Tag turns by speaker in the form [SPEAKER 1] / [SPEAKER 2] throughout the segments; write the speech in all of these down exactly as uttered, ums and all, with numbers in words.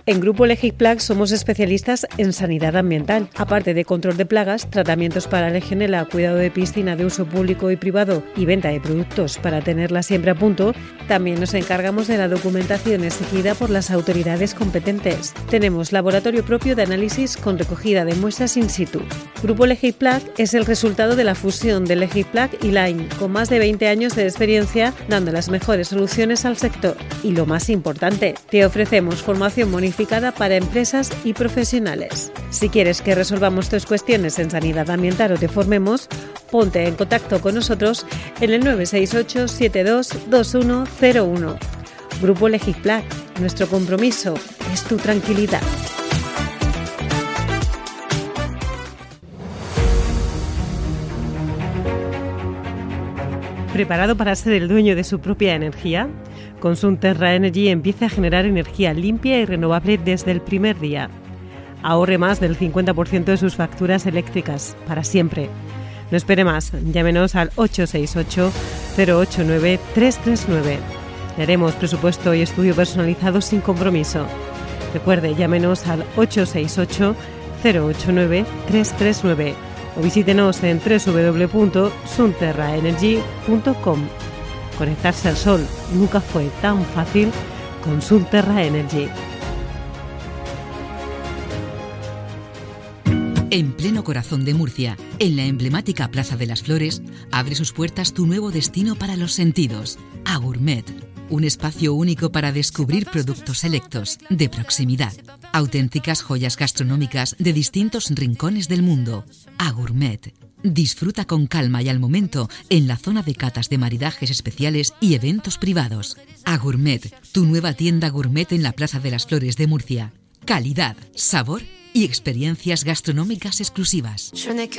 [SPEAKER 1] En Grupo Legiplag somos especialistas en sanidad ambiental. Aparte de control de plagas, tratamientos para Legionela, cuidado de piscina de uso público y privado y venta de productos para tenerla siempre a punto, también nos encargamos de la documentación exigida por las autoridades competentes. Tenemos laboratorio propio de análisis con recogida de muestras in situ. Grupo Legiplag es el resultado de la fusión de Legiplag y Line, con más de veinte años de experiencia dando las mejores soluciones al sector. Y lo más importante, te ofrecemos formación bonificada para empresas y profesionales. Si quieres que resolvamos tus cuestiones en sanidad ambiental o te formemos, ponte en contacto con nosotros en el nueve seis ocho siete dos dos uno cero uno. Grupo Legiplag, nuestro compromiso es tu tranquilidad. ¿Preparado para ser el dueño de su propia energía? Consum Terra Energy empieza a generar energía limpia y renovable desde el primer día. Ahorre más del cincuenta por ciento de sus facturas eléctricas, para siempre. No espere más, llámenos al ocho seis ocho cero ocho nueve tres tres nueve. Le haremos presupuesto y estudio personalizado sin compromiso. Recuerde, llámenos al ocho seis ocho cero ocho nueve tres tres nueve o visítenos en doble u doble u doble u punto sunterraenergy punto com. Conectarse al sol nunca fue tan fácil con Sunterra Energy.
[SPEAKER 2] En pleno corazón de Murcia, en la emblemática Plaza de las Flores, abre sus puertas tu nuevo destino para los sentidos, Agourmet. Un espacio único para descubrir productos selectos, de proximidad. Auténticas joyas gastronómicas de distintos rincones del mundo. Agourmet. Disfruta con calma y al momento en la zona de catas de maridajes especiales y eventos privados. Agourmet, tu nueva tienda gourmet en la Plaza de las Flores de Murcia. Calidad, sabor y experiencias gastronómicas exclusivas.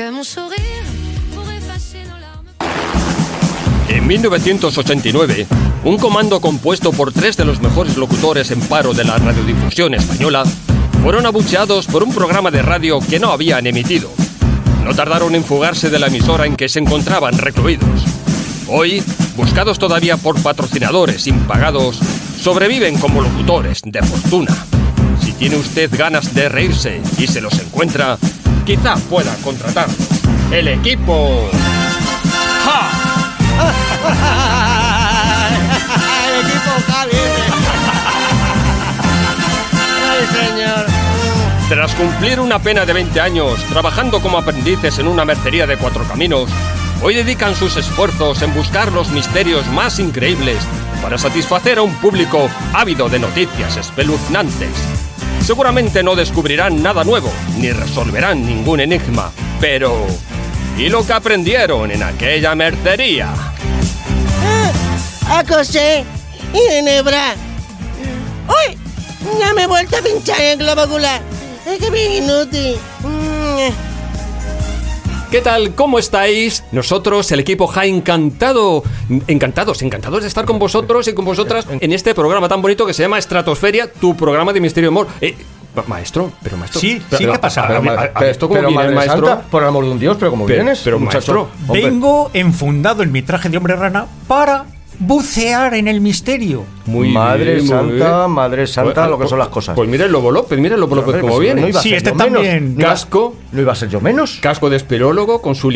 [SPEAKER 3] En mil novecientos ochenta y nueve, un comando compuesto por tres de los mejores locutores en paro de la radiodifusión española fueron abucheados por un programa de radio que no habían emitido. No tardaron en fugarse de la emisora en que se encontraban recluidos. Hoy, buscados todavía por patrocinadores impagados, sobreviven como locutores de fortuna. Si tiene usted ganas de reírse y se los encuentra, quizá pueda contratarlos. El equipo... ¡Ja!
[SPEAKER 4] El equipo Javi. Ay, señor.
[SPEAKER 3] Tras cumplir una pena de veinte años trabajando como aprendices en una mercería de Cuatro Caminos, hoy dedican sus esfuerzos en buscar los misterios más increíbles para satisfacer a un público ávido de noticias espeluznantes. Seguramente no descubrirán nada nuevo, ni resolverán ningún enigma, pero... ¿y lo que aprendieron en aquella mercería?
[SPEAKER 4] Ah, a coser y enhebrar. ¡Uy! Ya me he vuelto a pinchar el globo ocular. Es que bien inútil.
[SPEAKER 3] ¿Qué tal? ¿Cómo estáis? Nosotros, el equipo J A I, encantado, encantados, encantados de estar con vosotros y con vosotras en este programa tan bonito que se llama Estratosferia, tu programa de misterio y humor. Eh, maestro, pero maestro...
[SPEAKER 5] Sí,
[SPEAKER 3] pero,
[SPEAKER 5] sí, ¿qué pasa?
[SPEAKER 3] Pero, pero, pero, ¿esto cómo
[SPEAKER 6] pero
[SPEAKER 3] viene,
[SPEAKER 6] Madre
[SPEAKER 3] maestro?
[SPEAKER 6] Santa, por el amor de un Dios, pero ¿cómo
[SPEAKER 3] pero,
[SPEAKER 6] vienes?
[SPEAKER 3] Pero,
[SPEAKER 6] muchacho,
[SPEAKER 3] maestro...
[SPEAKER 5] Vengo enfundado en mi traje de hombre rana para bucear en el misterio.
[SPEAKER 6] Muy Madre bien, Santa, muy Madre Santa, pues, lo que son las cosas.
[SPEAKER 3] Pues mire el Lobo López, mire el Lobo López cómo viene.
[SPEAKER 6] No
[SPEAKER 5] sí, este también.
[SPEAKER 3] Casco.
[SPEAKER 6] ¿No iba a ser yo menos?
[SPEAKER 3] Casco de espeleólogo con su